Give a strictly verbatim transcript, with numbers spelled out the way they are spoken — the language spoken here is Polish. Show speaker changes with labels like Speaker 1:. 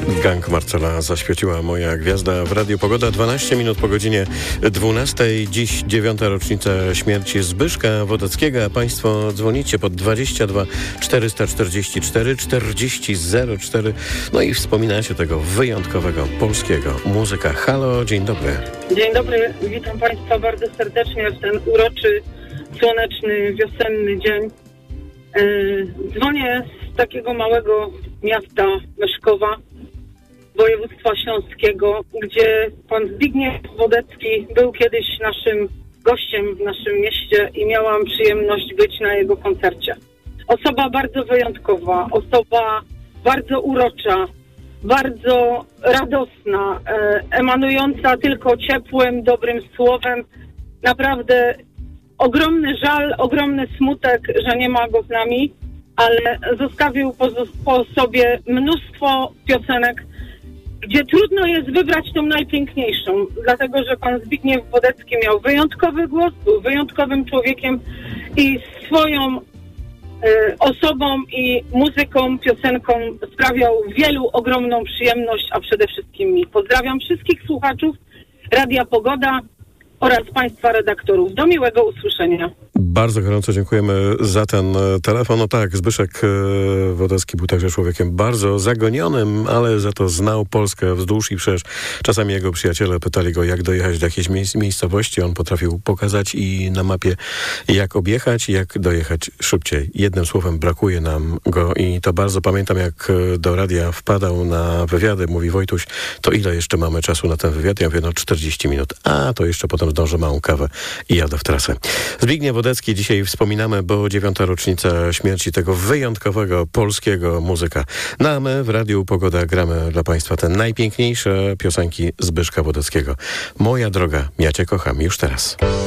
Speaker 1: Gang Marcela zaświeciła moja gwiazda w Radiu Pogoda. dwanaście minut po godzinie dwunastej. Dziś dziewiąta rocznica śmierci Zbyszka Wodeckiego, a Państwo dzwonicie pod dwadzieścia dwa czterysta czterdzieści cztery czterdzieści zero cztery. No i wspominacie tego wyjątkowego polskiego muzyka. Halo, dzień dobry.
Speaker 2: Dzień dobry, witam Państwa bardzo serdecznie w ten uroczy, słoneczny, wiosenny dzień. Dzwonię z takiego małego miasta Myszkowa, województwa śląskiego, gdzie pan Zbigniew Wodecki był kiedyś naszym gościem w naszym mieście i miałam przyjemność być na jego koncercie. Osoba bardzo wyjątkowa, osoba bardzo urocza, bardzo radosna, e, emanująca tylko ciepłym, dobrym słowem. Naprawdę ogromny żal, ogromny smutek, że nie ma go z nami, ale zostawił po, po sobie mnóstwo piosenek, gdzie trudno jest wybrać tą najpiękniejszą, dlatego że pan Zbigniew Wodecki miał wyjątkowy głos, był wyjątkowym człowiekiem i swoją y, osobą i muzyką, piosenką sprawiał wielu ogromną przyjemność, a przede wszystkim mi. Pozdrawiam wszystkich słuchaczów Radia Pogoda oraz Państwa redaktorów. Do miłego usłyszenia.
Speaker 1: Bardzo gorąco dziękujemy za ten telefon. No tak, Zbyszek Wodecki był także człowiekiem bardzo zagonionym, ale za to znał Polskę wzdłuż i wszerz. Czasami jego przyjaciele pytali go, jak dojechać do jakiejś miejsc- miejscowości. On potrafił pokazać i na mapie, jak objechać i jak dojechać szybciej. Jednym słowem, brakuje nam go i to bardzo pamiętam, jak do radia wpadał na wywiady. Mówi: Wojtuś, to ile jeszcze mamy czasu na ten wywiad? Ja mówię, no czterdzieści minut. A, to jeszcze potem zdążę małą kawę i jadę w trasę. Zbigniew Wodecki dzisiaj wspominamy, bo dziewiąta rocznica śmierci tego wyjątkowego polskiego muzyka. No a my w Radiu Pogoda gramy dla Państwa te najpiękniejsze piosenki Zbyszka Wodeckiego. Moja droga, ja Cię kocham już teraz.